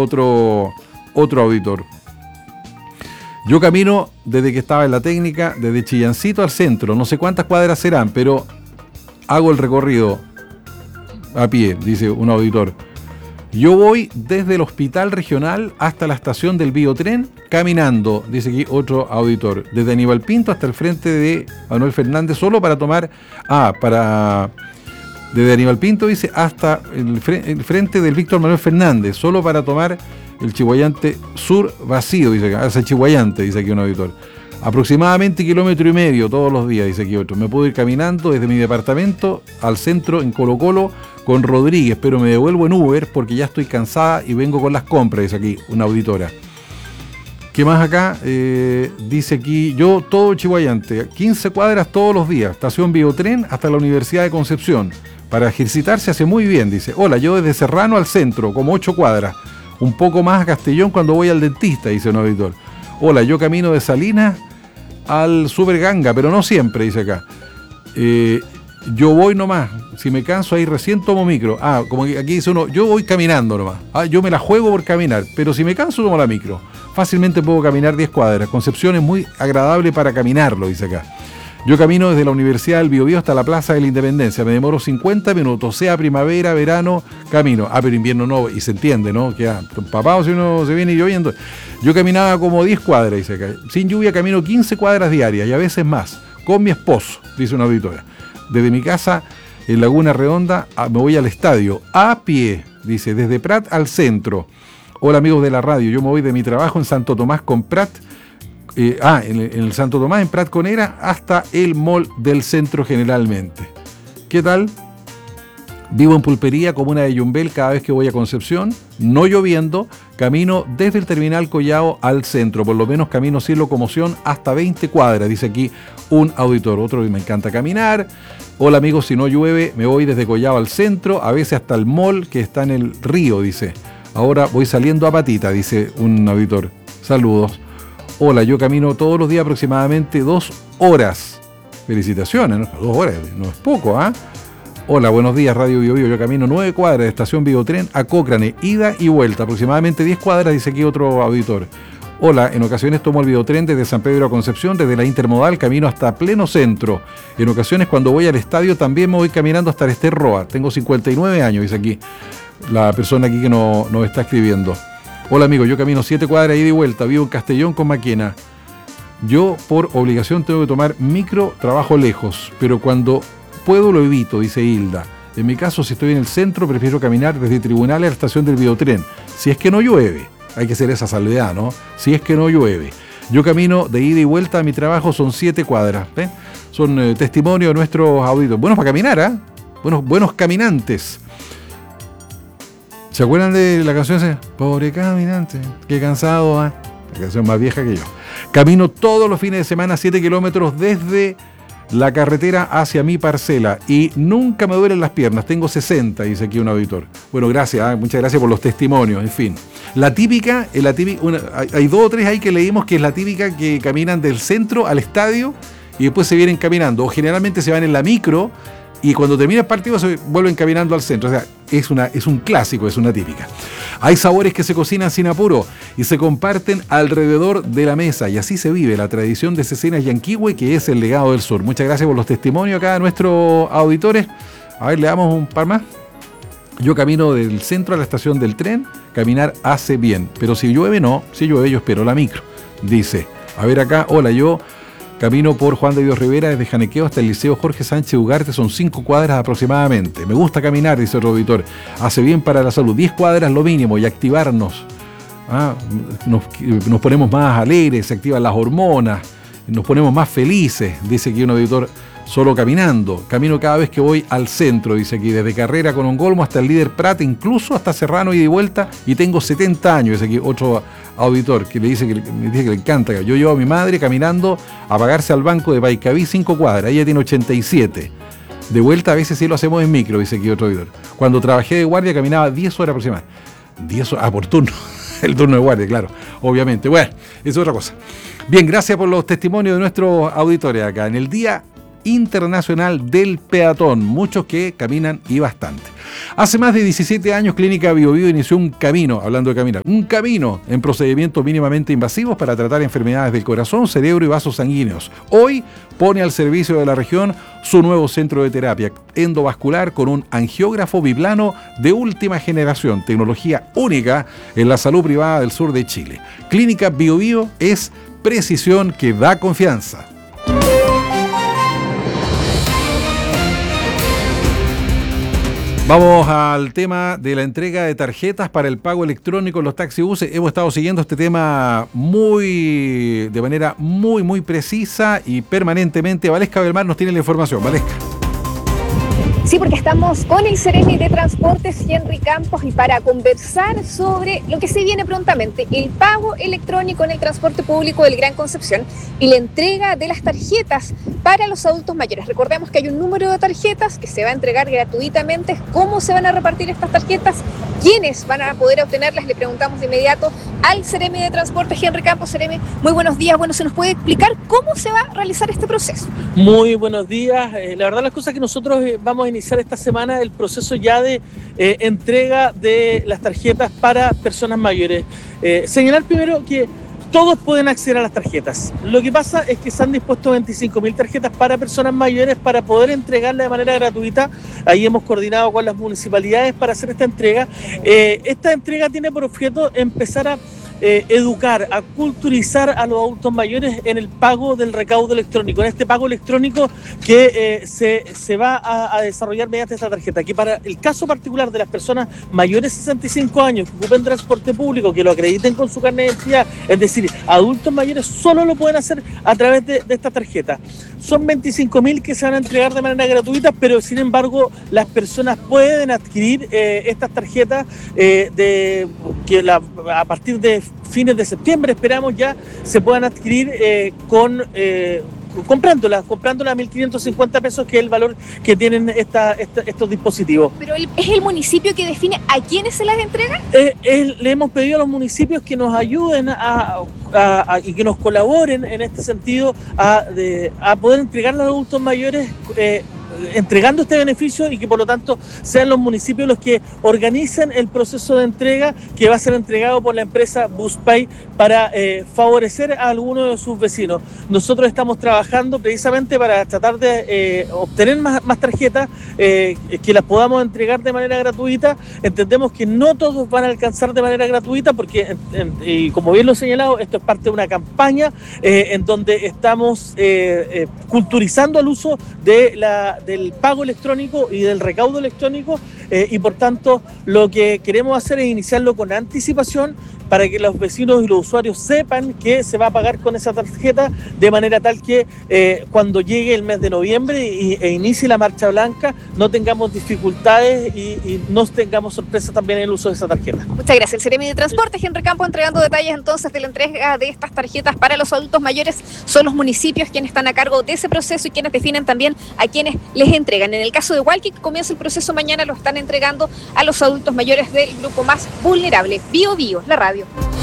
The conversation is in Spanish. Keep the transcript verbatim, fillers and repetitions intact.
otro, otro auditor. Yo camino desde que estaba en la técnica, desde Chillancito al centro, no sé cuántas cuadras serán, pero hago el recorrido a pie, dice un auditor. Yo voy desde el hospital regional hasta la estación del Biotren caminando, dice aquí otro auditor, desde Aníbal Pinto hasta el frente de Manuel Fernández, solo para tomar, ah, para, desde Aníbal Pinto, dice, hasta el, fre, el frente del Víctor Manuel Fernández, solo para tomar el Chihuayante Sur vacío, dice acá, ese Chihuayante, dice aquí un auditor. Aproximadamente kilómetro y medio todos los días, dice aquí otro. Me puedo ir caminando desde mi departamento al centro en Colo Colo con Rodríguez, pero me devuelvo en Uber porque ya estoy cansada y vengo con las compras, dice aquí una auditora. ¿Qué más acá? Eh, dice aquí, yo todo Chihuayante, quince cuadras todos los días, estación Biotren hasta la Universidad de Concepción. Para ejercitarse hace muy bien, dice. Hola, yo desde Serrano al centro, como ocho cuadras. Un poco más a Castellón cuando voy al dentista, dice un auditor. Hola, yo camino de Salinas al Superganga, pero no siempre, dice acá. Eh, yo voy nomás, si me canso ahí recién tomo micro. Ah, como aquí dice uno, yo voy caminando nomás. Ah, yo me la juego por caminar, pero si me canso tomo la micro. Fácilmente puedo caminar diez cuadras. Concepción es muy agradable para caminarlo, dice acá. Yo camino desde la Universidad del Biobío hasta la Plaza de la Independencia. Me demoro cincuenta minutos, sea primavera, verano, camino. Ah, pero invierno no, y se entiende, ¿no? Que papado si uno se viene lloviendo. Yo caminaba como diez cuadras, dice acá. Sin lluvia camino quince cuadras diarias y a veces más. Con mi esposo, dice una auditora. Desde mi casa en Laguna Redonda me voy al estadio. A pie, dice, desde Prat al centro. Hola amigos de la radio, yo me voy de mi trabajo en Santo Tomás con Prat. Eh, ah, en el, en el Santo Tomás, en Prat Conera, hasta el mall del centro generalmente. ¿Qué tal? Vivo en Pulpería, comuna de Yumbel, cada vez que voy a Concepción, no lloviendo, camino desde el terminal Collao al centro, por lo menos camino sin locomoción hasta veinte cuadras, dice aquí un auditor. Otro, me encanta caminar. Hola amigos, si no llueve, me voy desde Collao al centro, a veces hasta el mall que está en el río, dice. Ahora voy saliendo a patita, dice un auditor. Saludos. Hola, yo camino todos los días aproximadamente dos horas. Felicitaciones, ¿no? Dos horas, no es poco, ¿ah? ¿eh? Hola, buenos días, Radio Biobío. Yo camino nueve cuadras de estación Biotren a Cochrane, ida y vuelta, aproximadamente diez cuadras, dice aquí otro auditor. Hola, en ocasiones tomo el Biotren desde San Pedro a Concepción, desde la Intermodal camino hasta pleno centro. En ocasiones cuando voy al estadio también me voy caminando hasta el Ester Roa. Tengo cincuenta y nueve años, dice aquí la persona aquí que nos no está escribiendo. Hola amigo, yo camino siete cuadras ida y vuelta, vivo en Castellón con Maquena. Yo por obligación tengo que tomar micro, trabajo lejos, pero cuando puedo lo evito, dice Hilda. En mi caso, si estoy en el centro, prefiero caminar desde Tribunales a la estación del Biotren. Si es que no llueve, hay que hacer esa salvedad, ¿no? Si es que no llueve. Yo camino de ida y vuelta a mi trabajo, son siete cuadras. ¿eh? Son eh, testimonios de nuestros auditores. Buenos para caminar, ¿eh? Buenos, buenos caminantes. ¿Se acuerdan de la canción esa? Pobre caminante, qué cansado, ¿eh? La canción más vieja que yo. Camino todos los fines de semana siete kilómetros desde la carretera hacia mi parcela y nunca me duelen las piernas. Tengo sesenta, dice aquí un auditor. Bueno, gracias, ¿eh? Muchas gracias por los testimonios, en fin. La típica, la típica una, hay, hay dos o tres ahí que leímos que es la típica que caminan del centro al estadio y después se vienen caminando. O generalmente se van en la micro y cuando termina el partido se vuelven caminando al centro. O sea, es, una, es un clásico, es una típica. Hay sabores que se cocinan sin apuro y se comparten alrededor de la mesa. Y así se vive la tradición de Cecenas Yanquihue, que es el legado del sur. Muchas gracias por los testimonios acá a nuestros auditores. A ver, le damos un par más. Yo camino del centro a la estación del tren. Caminar hace bien. Pero si llueve, no. Si llueve, yo espero la micro. Dice, a ver acá, hola, yo... camino por Juan de Dios Rivera desde Janequeo hasta el Liceo Jorge Sánchez Ugarte, son cinco cuadras aproximadamente. Me gusta caminar, dice el auditor. Hace bien para la salud. diez cuadras lo mínimo y activarnos. ¿Ah? Nos, nos ponemos más alegres, se activan las hormonas, nos ponemos más felices, dice aquí un auditor. Solo caminando. Camino cada vez que voy al centro, dice aquí, desde Carrera con Ongolmo hasta el Líder Prat, incluso hasta Serrano y de vuelta, y tengo setenta años, dice aquí otro auditor que le dice que, me dice que le encanta. Yo llevo a mi madre caminando a pagarse al banco de Paicaví cinco cuadras, ella tiene ochenta y siete. De vuelta a veces sí lo hacemos en micro, dice aquí otro auditor. Cuando trabajé de guardia caminaba diez horas aproximadamente. diez horas, ah, por turno. El turno de guardia, claro, obviamente. Bueno, eso es otra cosa. Bien, gracias por los testimonios de nuestros auditores acá en el Día Internacional del Peatón, muchos que caminan y bastante. Hace más de diecisiete años, Clínica Bio Bio inició un camino, hablando de caminar, un camino en procedimientos mínimamente invasivos para tratar enfermedades del corazón, cerebro y vasos sanguíneos. Hoy pone al servicio de la región su nuevo centro de terapia endovascular con un angiógrafo biplano de última generación, tecnología única en la salud privada del sur de Chile. Clínica Bio Bio es precisión que da confianza. Vamos al tema de la entrega de tarjetas para el pago electrónico en los taxibuses. Hemos estado siguiendo este tema muy, de manera muy, muy precisa y permanentemente. Valesca Belmar nos tiene la información. Valesca. Sí, porque estamos con el Seremi de Transportes, Henry Campos, y para conversar sobre lo que se viene prontamente, el pago electrónico en el transporte público del Gran Concepción y la entrega de las tarjetas para los adultos mayores. Recordemos que hay un número de tarjetas que se va a entregar gratuitamente. ¿Cómo se van a repartir estas tarjetas? ¿Quiénes van a poder obtenerlas? Le preguntamos de inmediato al Seremi de Transportes, Henry Campos. Seremi, muy buenos días. Bueno, ¿se nos puede explicar cómo se va a realizar este proceso? Muy buenos días. Eh, la verdad, las cosas que nosotros eh, vamos a iniciar esta semana el proceso ya de eh, entrega de las tarjetas para personas mayores. Eh, señalar primero que todos pueden acceder a las tarjetas. Lo que pasa es que se han dispuesto veinticinco mil tarjetas para personas mayores para poder entregarla de manera gratuita. Ahí hemos coordinado con las municipalidades para hacer esta entrega. Eh, esta entrega tiene por objeto empezar a Eh, educar, a culturizar a los adultos mayores en el pago del recaudo electrónico, en este pago electrónico que eh, se, se va a, a desarrollar mediante esta tarjeta, que para el caso particular de las personas mayores de sesenta y cinco años que ocupen transporte público, que lo acrediten con su carnet de identidad, es decir, adultos mayores solo lo pueden hacer a través de, de esta tarjeta. Son veinticinco mil que se van a entregar de manera gratuita, pero sin embargo las personas pueden adquirir eh, estas tarjetas eh, de, que la, a partir de fines de septiembre esperamos ya se puedan adquirir eh, con eh, comprándolas, comprándolas a mil quinientos cincuenta pesos, que es el valor que tienen esta, esta, estos dispositivos. ¿Pero el, es el municipio que define a quiénes se las entregan? Eh, eh, le hemos pedido a los municipios que nos ayuden a, a, a, y que nos colaboren en este sentido a, de, a poder entregar a los adultos mayores eh, entregando este beneficio, y que por lo tanto sean los municipios los que organicen el proceso de entrega, que va a ser entregado por la empresa Buspay para eh, favorecer a algunos de sus vecinos. Nosotros estamos trabajando precisamente para tratar de eh, obtener más, más tarjetas, eh, que las podamos entregar de manera gratuita. Entendemos que no todos van a alcanzar de manera gratuita porque, en, en, y como bien lo he señalado, esto es parte de una campaña eh, en donde estamos eh, eh, culturizando el uso de la del pago electrónico y del recaudo electrónico, eh, y por tanto lo que queremos hacer es iniciarlo con anticipación para que los vecinos y los usuarios sepan que se va a pagar con esa tarjeta, de manera tal que eh, cuando llegue el mes de noviembre y, e inicie la marcha blanca no tengamos dificultades y, y no tengamos sorpresas también en el uso de esa tarjeta. Muchas gracias. El Seremi de Transportes, Henry Campos, entregando detalles entonces de la entrega de estas tarjetas para los adultos mayores. Son los municipios quienes están a cargo de ese proceso y quienes definen también a quienes les entregan. En el caso de Hualqui, que comienza el proceso mañana, lo están entregando a los adultos mayores del grupo más vulnerable. Bio Bio, la radio.